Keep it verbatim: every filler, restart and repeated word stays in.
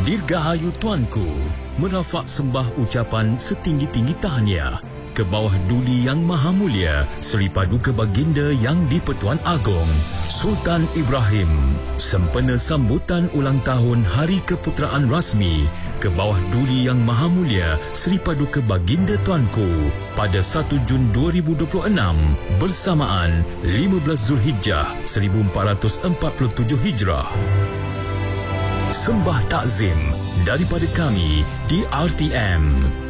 Dirgahayu Tuanku merafak sembah ucapan setinggi-tinggi tahniah ke bawah Duli Yang Maha Mulia Seri Paduka Baginda Yang di-Pertuan Agong Sultan Ibrahim sempena sambutan ulang tahun Hari Keputeraan Rasmi ke bawah Duli Yang Maha Mulia Seri Paduka Baginda Tuanku pada satu Jun dua ribu dua puluh enam bersamaan lima belas Zulhijjah seribu empat ratus empat puluh tujuh Hijrah. Sembah takzim daripada kami di R T M.